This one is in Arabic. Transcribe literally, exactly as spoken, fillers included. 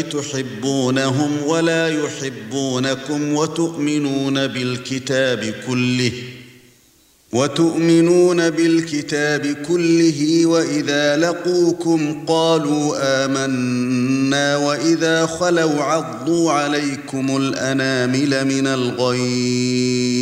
تحبونهم ولا يحبونكم وتؤمنون بالكتاب كله وتؤمنون بالكتاب كله وإذا لقوكم قالوا آمنا وإذا خلوا عضوا عليكم الأنامل من الغيظ